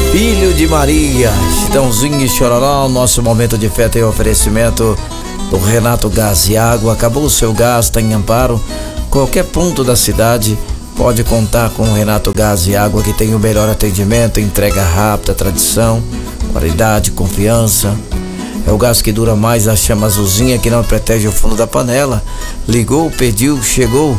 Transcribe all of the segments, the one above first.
Filho de Maria, Chitãozinho e Chororó. Nosso momento de fé tem oferecimento do Renato Gás e Água. Acabou o seu gás, está em Amparo. Qualquer ponto da cidade pode contar com o Renato Gás e Água, que tem o melhor atendimento, entrega rápida, tradição, qualidade, confiança. É o gás que dura mais, a chama azulzinha que não protege o fundo da panela. Ligou, pediu, chegou.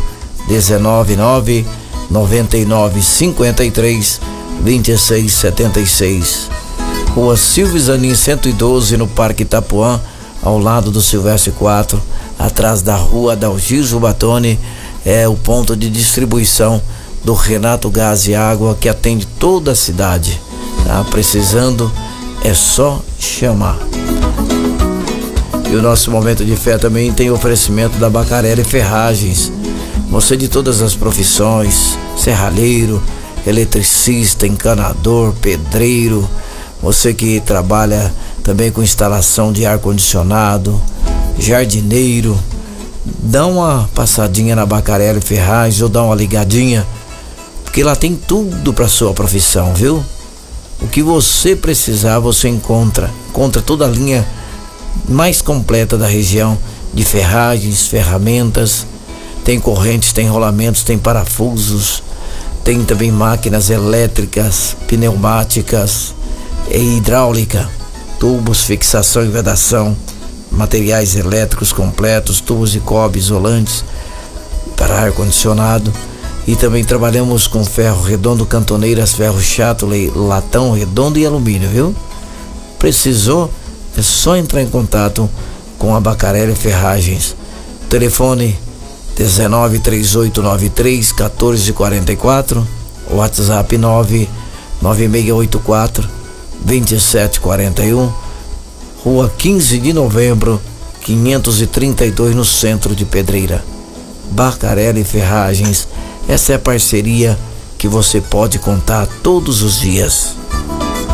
19999532676. Rua Silvio Zanin 112, no Parque Itapuã, ao lado do Silvestre 4, atrás da Rua Dalgir Batoni. É o ponto de distribuição do Renato Gás e Água, que atende toda a cidade. Tá precisando, é só chamar. E o nosso momento de fé também tem oferecimento da Bacarelli Ferragens. Você de todas as profissões, serralheiro, eletricista, encanador, pedreiro, você que trabalha também com instalação de ar-condicionado, jardineiro, dá uma passadinha na Bacarelli Ferragens ou dá uma ligadinha, porque lá tem tudo para sua profissão, viu? O que você precisar você encontra toda a linha mais completa da região de ferragens, ferramentas. Tem correntes, tem rolamentos, tem parafusos, tem também máquinas elétricas, pneumáticas e hidráulica, tubos, fixação e vedação, materiais elétricos completos, tubos de cobre isolantes para ar-condicionado. E também trabalhamos com ferro redondo, cantoneiras, ferro chato, latão redondo e alumínio, viu? Precisou? É só entrar em contato com a Bacarelli Ferragens. Telefone 193893-1444, WhatsApp 99684-2741, Rua 15 de Novembro, 532, no centro de Pedreira. Bacarelli Ferragens, essa é a parceria que você pode contar todos os dias.